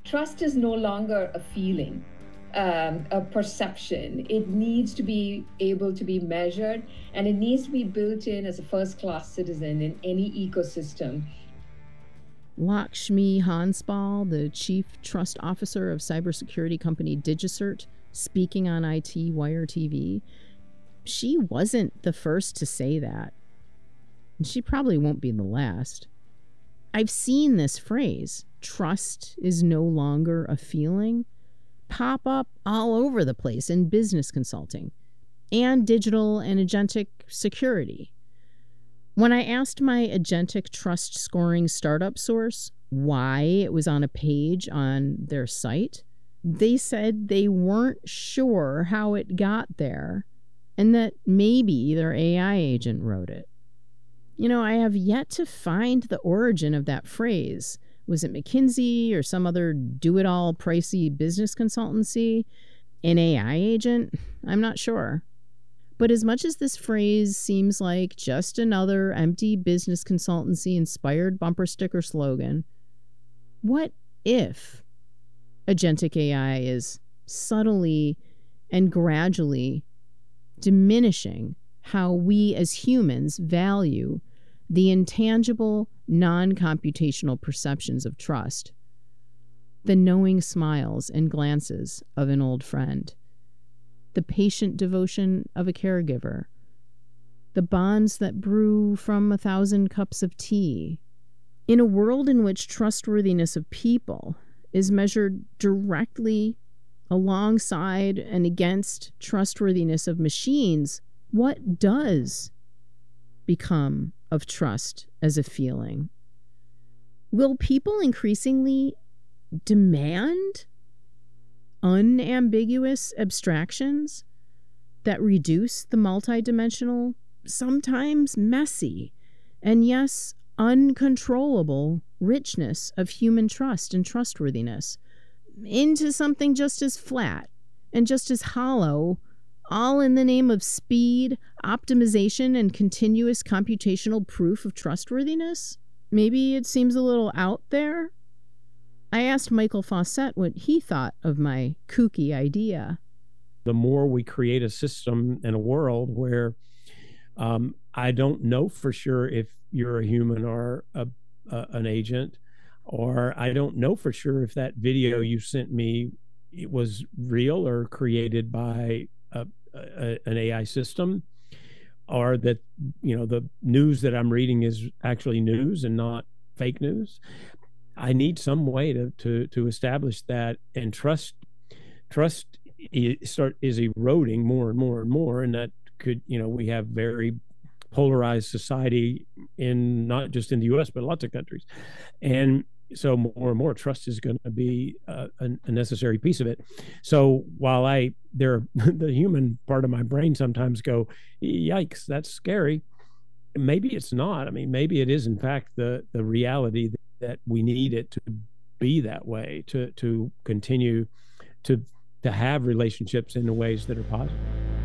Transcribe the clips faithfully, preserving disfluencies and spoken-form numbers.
trust is no longer a feeling, um, a perception. It needs to be able to be measured, and it needs to be built in as a first-class citizen in any ecosystem. Lakshmi Hansbal, the chief trust officer of cybersecurity company DigiCert, speaking on I T Wire T V, she wasn't the first to say that. And she probably won't be the last. I've seen this phrase, trust is no longer a feeling, pop up all over the place in business consulting and digital and agentic security. When I asked my agentic trust scoring startup source why it was on a page on their site, they said they weren't sure how it got there and that maybe their A I agent wrote it. You know, I have yet to find the origin of that phrase. Was it McKinsey or some other do-it-all pricey business consultancy? An A I agent? I'm not sure. But as much as this phrase seems like just another empty business consultancy-inspired bumper sticker slogan, what if agentic A I is subtly and gradually diminishing how we as humans value the intangible, non-computational perceptions of trust, the knowing smiles and glances of an old friend, the patient devotion of a caregiver, the bonds that brew from a thousand cups of tea. In a world in which trustworthiness of people is measured directly alongside and against trustworthiness of machines, what does become of trust as a feeling? Will people increasingly demand unambiguous abstractions that reduce the multidimensional, sometimes messy, and yes, uncontrollable richness of human trust and trustworthiness into something just as flat and just as hollow, all in the name of speed, optimization, and continuous computational proof of trustworthiness? Maybe it seems a little out there. I asked Michael Fawcett what he thought of my kooky idea. The more we create a system and a world where um, I don't know for sure if you're a human or a, a, an agent, or I don't know for sure if that video you sent me it was real or created by a, a, an A I system, or that, you know, the news that I'm reading is actually news and not fake news. I need some way to to to establish that, and trust trust is, start is eroding more and more and more, and that could, you know, we have very polarized society in not just in the U S but lots of countries, and so more and more trust is going to be uh, a, a necessary piece of it. So while I there the human part of my brain sometimes go, yikes, that's scary, maybe it's not. I mean, maybe it is in fact the the reality that, that we need it to be that way, to to continue to to have relationships in the ways that are positive.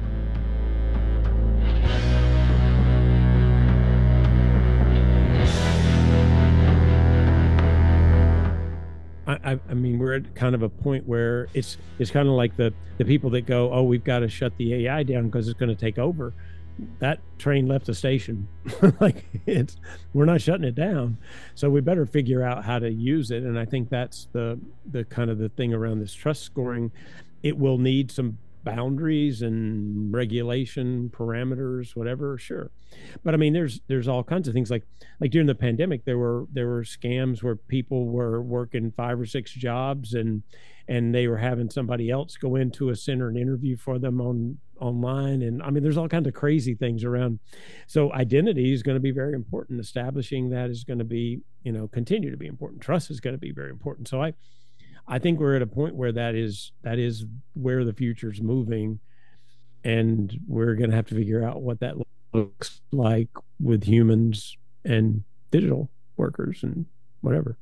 I, I mean, we're at kind of a point where it's it's kind of like the the people that go, oh, we've got to shut the A I down because it's going to take over. That train left the station. Like, it's we're not shutting it down, so we better figure out how to use it. And I think that's the the kind of the thing around this trust scoring. It will need some boundaries and regulation parameters, whatever, sure. But I mean, there's there's all kinds of things, like like during the pandemic, there were there were scams where people were working five or six jobs, and and they were having somebody else go into a center and interview for them on online. And I mean, there's all kinds of crazy things around. So identity is going to be very important. Establishing that is going to be, you know, continue to be important. Trust is going to be very important. So I I think we're at a point where that is that is where the future's moving, and we're going to have to figure out what that looks like with humans and digital workers and whatever.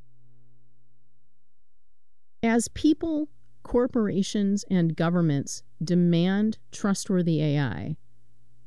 As people, corporations, and governments demand trustworthy A I,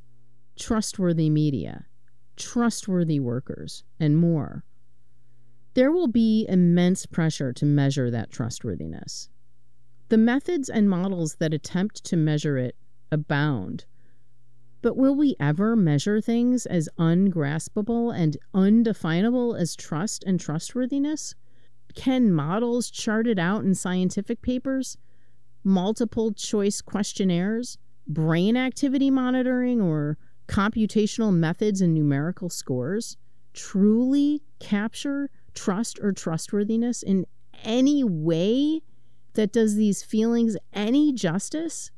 trustworthy media, trustworthy workers, and more, There will be immense pressure to measure that trustworthiness. The methods and models that attempt to measure it abound. But will we ever measure things as ungraspable and undefinable as trust and trustworthiness? Can models chart it out in scientific papers, multiple choice questionnaires, brain activity monitoring, or computational methods and numerical scores truly capture trust or trustworthiness in any way that does these feelings any justice?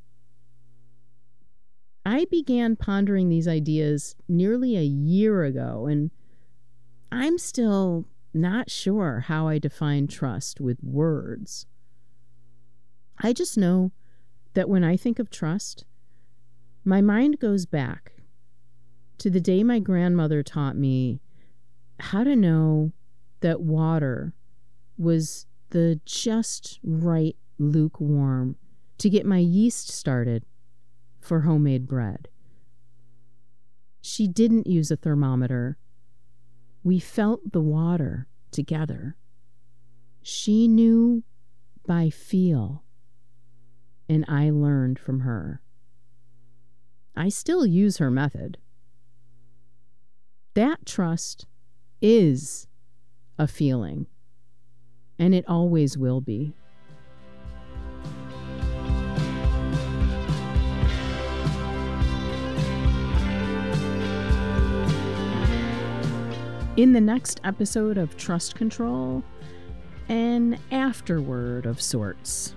I began pondering these ideas nearly a year ago, and I'm still not sure how I define trust with words. I just know that when I think of trust, my mind goes back to the day my grandmother taught me how to know that water was the just right lukewarm to get my yeast started for homemade bread. She didn't use a thermometer. We felt the water together. She knew by feel, and I learned from her. I still use her method. That trust is a feeling, and it always will be. In the next episode of Trust Control, an afterword of sorts.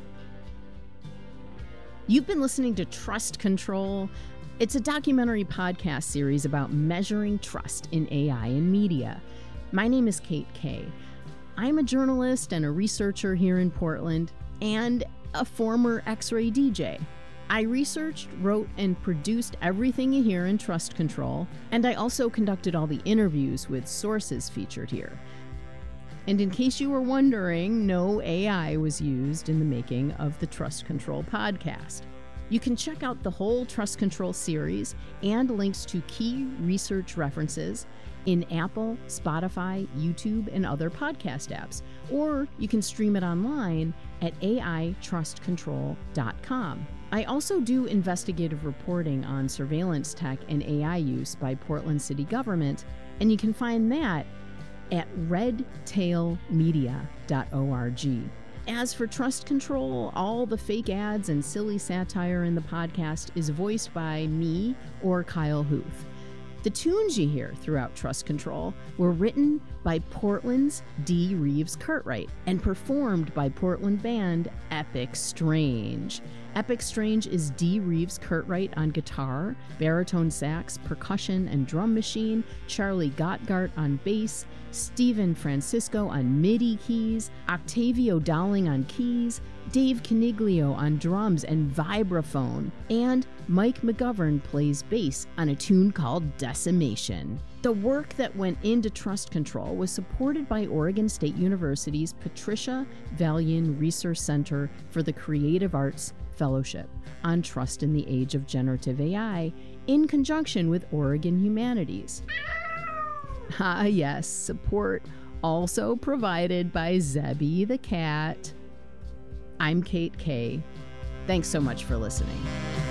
You've been listening to Trust Control. It's a documentary podcast series about measuring trust in A I and media. My name is Kate Kay. I'm a journalist and a researcher here in Portland, and a former X-ray D J. I researched, wrote, and produced everything you hear in Trust Control, and I also conducted all the interviews with sources featured here. And in case you were wondering, no A I was used in the making of the Trust Control podcast. You can check out the whole Trust Control series and links to key research references in Apple, Spotify, YouTube, and other podcast apps. Or you can stream it online at A I trust control dot com. I also do investigative reporting on surveillance tech and A I use by Portland City government, and you can find that at red tail media dot org. As for Trust Control, all the fake ads and silly satire in the podcast is voiced by me or Kyle Huth. The tunes you hear throughout Trust Control were written by Portland's D. Reeves Cartwright and performed by Portland band Epic Strange. Epic Strange is D. Reeves Cartwright on guitar, baritone sax, percussion, and drum machine, Charlie Gottgart on bass, Stephen Francisco on MIDI keys, Octavio Dowling on keys, Dave Caniglio on drums and vibraphone, and Mike McGovern plays bass on a tune called Decimation. The work that went into Trust Control was supported by Oregon State University's Patricia Valian Research Center for the Creative Arts Fellowship on Trust in the Age of Generative A I in conjunction with Oregon Humanities. Ah, yes, support also provided by Zebby the cat. I'm Kate Kay. Thanks so much for listening.